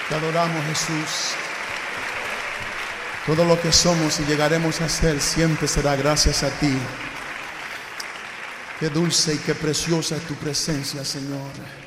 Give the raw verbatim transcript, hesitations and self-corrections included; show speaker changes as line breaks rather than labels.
Te adoramos, Jesús. Todo lo que somos y llegaremos a ser siempre será gracias a ti. Qué dulce y qué preciosa es tu presencia, Señor.